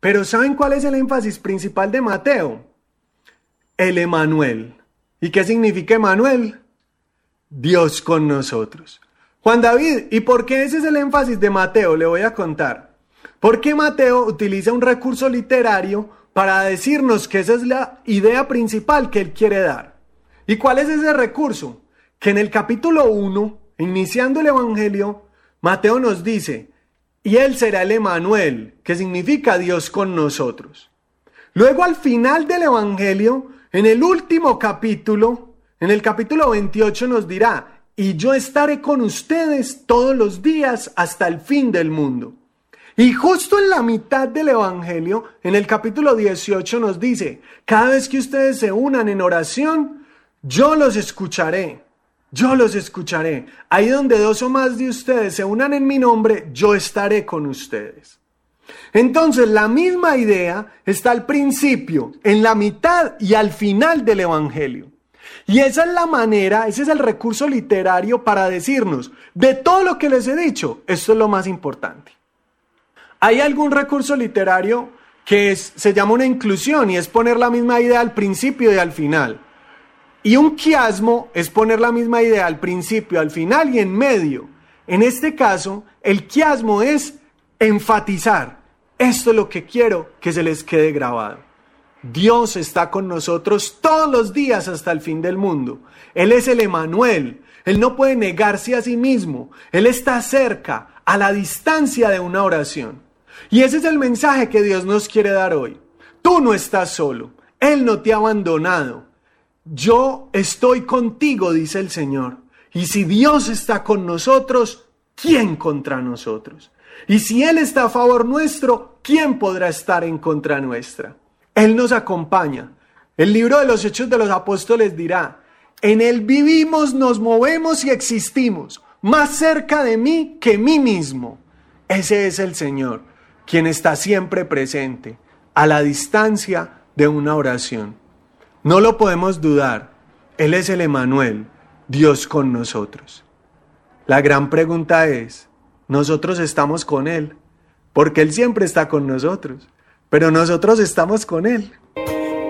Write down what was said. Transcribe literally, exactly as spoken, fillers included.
Pero ¿saben cuál es el énfasis principal de Mateo? El Emanuel. ¿Y qué significa Emanuel? Dios con nosotros. Juan David, ¿y por qué ese es el énfasis de Mateo? Le voy a contar. Porque Mateo utiliza un recurso literario para decirnos que esa es la idea principal que él quiere dar. ¿Y cuál es ese recurso? Que en el capítulo uno, iniciando el Evangelio, Mateo nos dice, y él será el Emanuel, que significa Dios con nosotros. Luego al final del Evangelio, en el último capítulo, en el capítulo veintiocho nos dirá, y yo estaré con ustedes todos los días hasta el fin del mundo. Y justo en la mitad del Evangelio, en el capítulo dieciocho nos dice, cada vez que ustedes se unan en oración, yo los escucharé, yo los escucharé. Ahí donde dos o más de ustedes se unan en mi nombre, yo estaré con ustedes. Entonces, la misma idea está al principio, en la mitad y al final del Evangelio. Y esa es la manera, ese es el recurso literario para decirnos, de todo lo que les he dicho, esto es lo más importante. Hay algún recurso literario que es, se llama una inclusión y es poner la misma idea al principio y al final. Y un quiasmo es poner la misma idea al principio, al final y en medio. En este caso, el quiasmo es enfatizar. Esto es lo que quiero que se les quede grabado. Dios está con nosotros todos los días hasta el fin del mundo. Él es el Emanuel. Él no puede negarse a sí mismo. Él está cerca, a la distancia de una oración. Y ese es el mensaje que Dios nos quiere dar hoy. Tú no estás solo. Él no te ha abandonado. Yo estoy contigo, dice el Señor. Y si Dios está con nosotros, ¿quién contra nosotros? Y si Él está a favor nuestro, ¿quién podrá estar en contra nuestra? Él nos acompaña. El libro de los Hechos de los Apóstoles dirá, en Él vivimos, nos movemos y existimos, más cerca de mí que mí mismo. Ese es el Señor, quien está siempre presente, a la distancia de una oración. No lo podemos dudar, Él es el Emanuel, Dios con nosotros. La gran pregunta es, ¿nosotros estamos con Él? Porque Él siempre está con nosotros, pero nosotros estamos con Él.